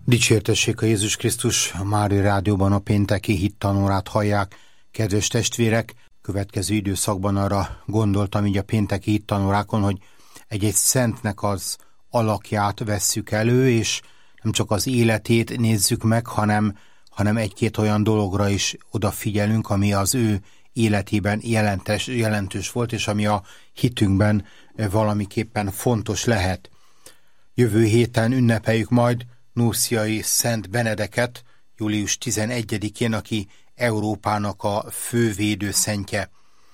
Dicsértessék a Jézus Krisztus, a Mária Rádióban a pénteki hittanórát hallják. Kedves testvérek, következő időszakban arra gondoltam így a pénteki hittanórákon, hogy egy-egy szentnek az alakját vesszük elő, és nem csak az életét nézzük meg, hanem egy-két olyan dologra is odafigyelünk, ami az ő életében jelentős volt, és ami a hitünkben valamiképpen fontos lehet. Jövő héten ünnepeljük majd Nurciai Szent Benedeket, július 11-én, aki Európának a fővédőszentje.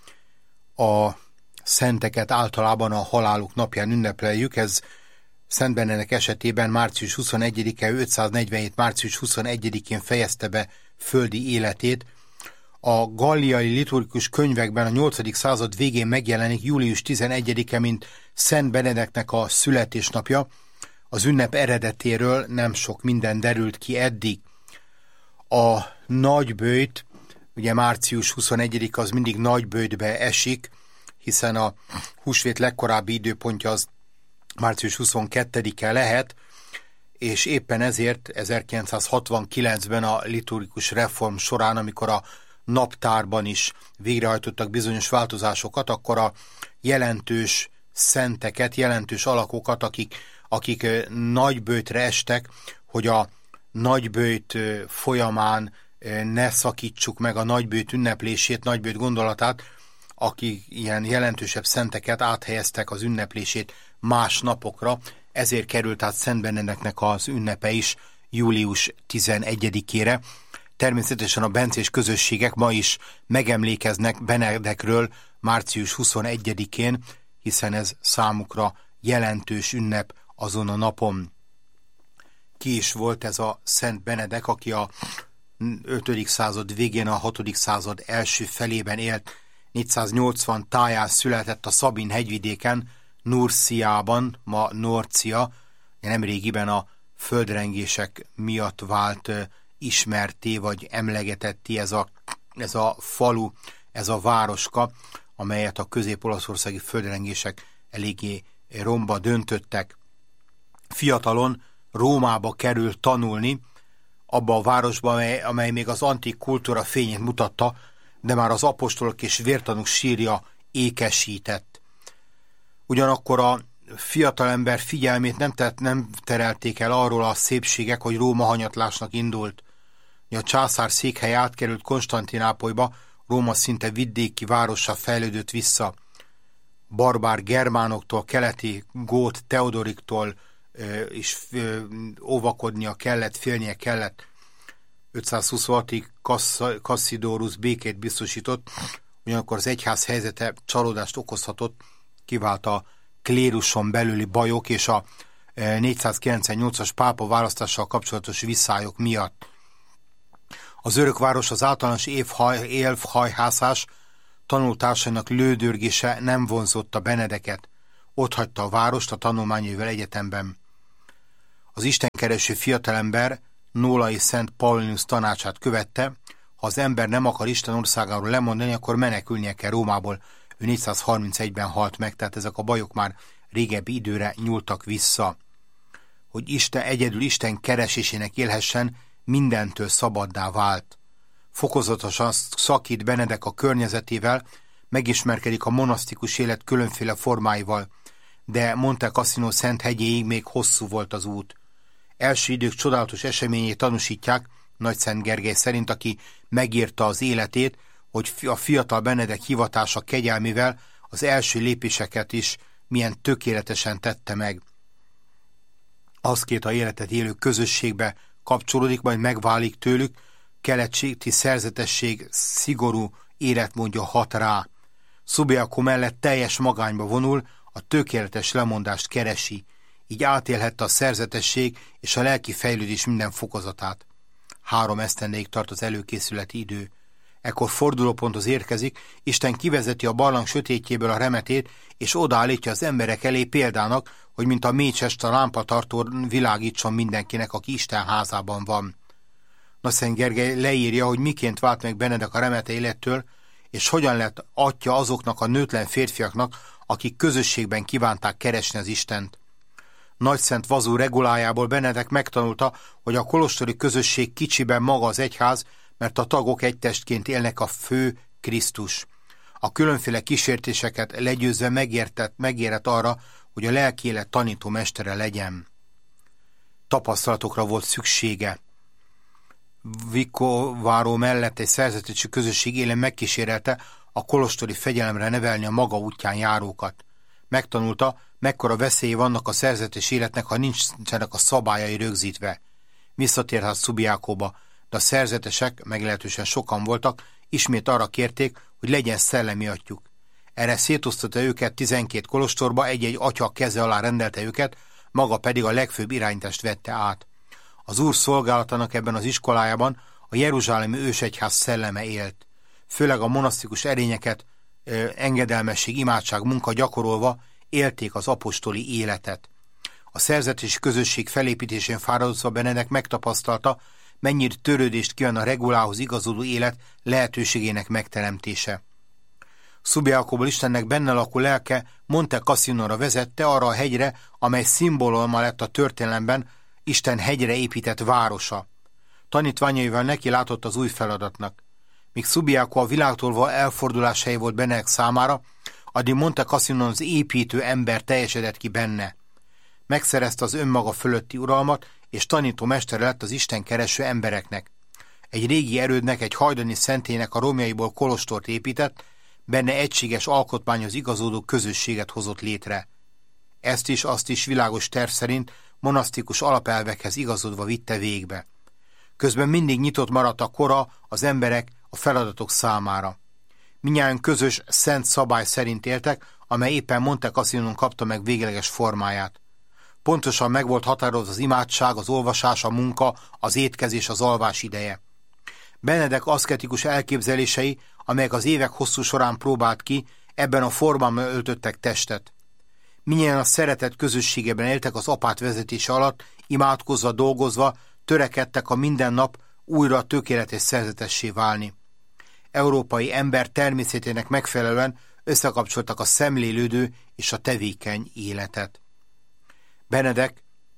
A szenteket általában a haláluk napján ünnepeljük, ez Szent Benedek esetében március 21-e, 547. március 21-én fejezte be földi életét. A galliai liturgikus könyvekben a 8. század végén megjelenik július 11-e, mint Szent Benedeknek a születésnapja. Az ünnep eredetéről nem sok minden derült ki eddig. A nagyböjt, ugye március 21 az mindig nagyböjtbe esik, hiszen a húsvét legkorábbi időpontja az március 22-e lehet, és éppen ezért 1969-ben a liturgikus reform során, amikor a naptárban is végrehajtottak bizonyos változásokat, akkor a jelentős szenteket, jelentős alakokat, akik nagyböjtre estek, hogy a nagyböjt folyamán ne szakítsuk meg a nagyböjt ünneplését, nagyböjt gondolatát, akik ilyen jelentősebb szenteket áthelyeztek az ünneplését más napokra, ezért került át Szent Benedeknek az ünnepe is július 11-ére. Természetesen a bencés közösségek ma is megemlékeznek Benedekről március 21-én, hiszen ez számukra jelentős ünnep azon a napon. Ki is volt ez a Szent Benedek, aki a 5. század végén, a 6. század első felében élt, 480 táján született a Szabin hegyvidéken, Nurciában, ma Norcia, nemrégiben a földrengések miatt vált ismerté, vagy emlegetetté ez a falu, ez a városka, amelyet a közép-olaszországi földrengések eléggé romba döntöttek. Fiatalon Rómába került tanulni, abba a városba, amely még az antik kultúra fényét mutatta, de már az apostolok és vértanúk sírja ékesített. Ugyanakkor a fiatalember figyelmét nem terelték el arról a szépségek, hogy Róma hanyatlásnak indult. A császár székhely átkerült Konstantinápolyba, Róma szinte vidéki várossá fejlődött vissza. Barbár germánoktól, keleti gót Teodoriktól is óvakodnia kellett, félnie kellett. 526-ig Cassiodorus békét biztosított, ugyanakkor az egyház helyzete csalódást okozhatott, kivált a kléruson belüli bajok és a 498-as pápa választással kapcsolatos visszályok miatt. Az örökváros, az általános élvhajhászás tanultársainak lődörgése nem vonzotta Benedeket. Ott hagyta a várost a tanulmányaival egyetemben. Az istenkereső fiatalember Nólai Szent Paulinus tanácsát követte, ha az ember nem akar Isten országáról lemondani, akkor menekülnie kell Rómából. Ő 431-ben halt meg, tehát ezek a bajok már régebbi időre nyúltak vissza. Hogy egyedül Isten keresésének élhessen, mindentől szabaddá vált. Fokozatosan szakít Benedek a környezetével, megismerkedik a monasztikus élet különféle formáival, de Monte Cassino Szent hegyéig még hosszú volt az út. Első idők csodálatos eseményét tanúsítják Nagyszent Gergely szerint, aki megírta az életét, hogy a fiatal Benedek hivatása kegyelmével az első lépéseket is milyen tökéletesen tette meg. Aszkéta életet élő közösségbe kapcsolódik, majd megválik tőlük, keletségi szerzetesség, szigorú életmódja hat rá. Subiaco mellett teljes magányba vonul, a tökéletes lemondást keresi, így átélhette a szerzetesség és a lelki fejlődés minden fokozatát. 3 esztendeig tart az előkészületi idő. Ekkor fordulóponthoz érkezik, Isten kivezeti a barlang sötétjéből a remetét, és odaállítja az emberek elé példának, hogy mint a mécsest a lámpatartó világítson mindenkinek, aki Isten házában van. Nagyszent Gergely leírja, hogy miként vált meg Benedek a remete élettől, és hogyan lett atya azoknak a nőtlen férfiaknak, akik közösségben kívánták keresni az Istent. Nagyszent Vazú regulájából Benedek megtanulta, hogy a kolostori közösség kicsiben maga az egyház, mert a tagok egy testként élnek, a fő Krisztus. A különféle kísértéseket legyőzve megérett arra, hogy a lelki élet tanító mestere legyen. Tapasztalatokra volt szüksége. Vicovaro mellett egy szerzetesi közösség élen megkísérelte a kolostori fegyelemre nevelni a maga útján járókat. Megtanulta, mekkora veszélye vannak a szerzetes életnek, ha nincsenek a szabályai rögzítve. Visszatérhet Subiacoba, de a szerzetesek, meglehetősen sokan voltak, ismét arra kérték, hogy legyen szellemi atyjuk. Erre szétosztotta őket 12 kolostorba, egy-egy atya keze alá rendelte őket, maga pedig a legfőbb irányítást vette át. Az Úr szolgálatának ebben az iskolájában a jeruzsálemi ősegyház szelleme élt. Főleg a monasztikus erényeket, engedelmesség, imádság, munka gyakorolva élték az apostoli életet. A szerzetesi közösség felépítésén fáradozva Benedek megtapasztalta, mennyire törődést kíván a regulához igazodó élet lehetőségének megteremtése. Subiacoból Istennek benne lakó lelke Monte Cassinóra vezette, arra a hegyre, amely szimbóluma lett a történelemben Isten hegyre épített városa. Tanítványaival neki látott az új feladatnak. Míg Subiaco a világtól való elfordulás helye volt Benedek számára, addig Monte Cassinon az építő ember teljesedett ki benne. Megszerezte az önmaga fölötti uralmat, és tanító mestere lett az Isten kereső embereknek. Egy régi erődnek, egy hajdani szentélynek a romjaiból kolostort épített, benne egységes alkotmányhoz igazodó közösséget hozott létre. Ezt is, azt is világos terv szerint monasztikus alapelvekhez igazodva vitte végbe. Közben mindig nyitott maradt a kora az emberek a feladatok számára. Mindnyájan közös, szent szabály szerint éltek, amely éppen Monte Cassinon kapta meg végleges formáját. Pontosan meg volt határozva az imádság, az olvasás, a munka, az étkezés, az alvás ideje. Benedek aszketikus elképzelései, amelyek az évek hosszú során próbált ki, ebben a formában öltöttek testet. Mindnyájan a szeretet közösségében éltek az apát vezetése alatt, imádkozva, dolgozva, törekedtek a minden nap újra tökéletes szerzetessé válni. Európai ember természetének megfelelően összekapcsoltak a szemlélődő és a tevékeny életet. Benedek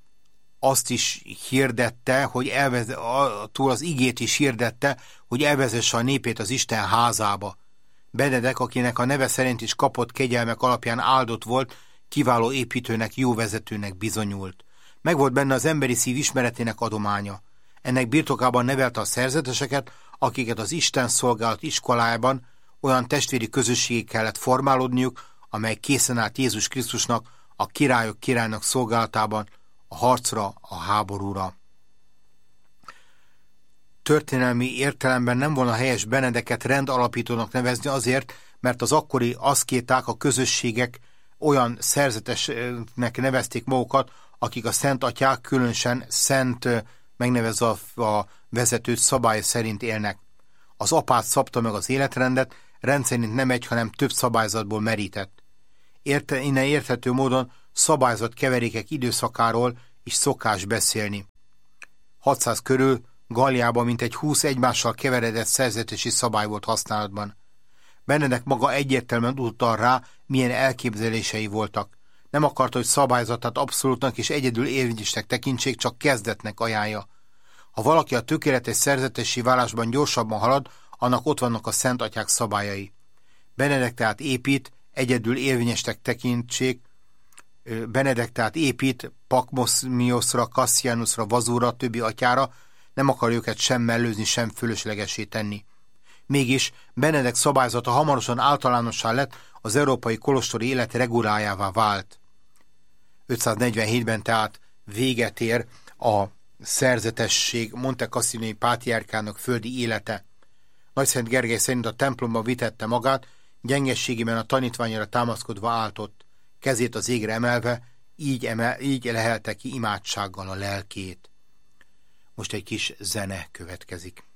azt is hirdette, hogy túl az igét is hirdette, hogy elvezesse a népét az Isten házába. Benedek, akinek a neve szerint is kapott kegyelmek alapján áldott volt, kiváló építőnek, jó vezetőnek bizonyult. Megvolt benne az emberi szív ismeretének adománya. Ennek birtokában nevelte a szerzeteseket, akiket az Isten szolgálat iskolájában olyan testvéri közösségé kellett formálódniuk, amely készen állt Jézus Krisztusnak, a királyok királynak szolgálatában, a harcra, a háborúra. Történelmi értelemben nem volna helyes Benedeket rendalapítónak nevezni azért, mert az akkori aszkéták, a közösségek olyan szerzetesnek nevezték magukat, akik a szent atyák, különösen szent megnevezve a vezetőt szabály szerint élnek. Az apát szabta meg az életrendet, rendszerint nem egy, hanem több szabályzatból merített. Innen érthető módon szabályzat keverékek időszakáról is szokás beszélni. 600 körül Galliában mintegy 20 egymással keveredett szerzetesi szabály volt használatban. Benedek maga egyértelműen utal rá, milyen elképzelései voltak. Nem akarta, hogy szabályzatát abszolútnak és egyedül érvényesnek tekintsék, csak kezdetnek ajánlja. Ha valaki a tökéletes szerzetesi válásban gyorsabban halad, annak ott vannak a szent atyák szabályai. Benedek tehát épít, egyedül érvényesnek tekintsék, Benedek tehát épít Pakmoszmioszra, Cassianusra, Vazúra, többi atyára, nem akar őket sem mellőzni, sem fölöslegesé tenni. Mégis Benedek szabályzata hamarosan általánossá lett, az európai kolostori élet regulájává vált. 547-ben tehát véget ér a szerzetesség Monte Cassinoi pátriárkának földi élete. Nagyszent Gergely szerint a templomba vitette magát, gyengességében a tanítványra támaszkodva áltott, kezét az égre emelve, így lehelte ki imádsággal a lelkét. Most egy kis zene következik.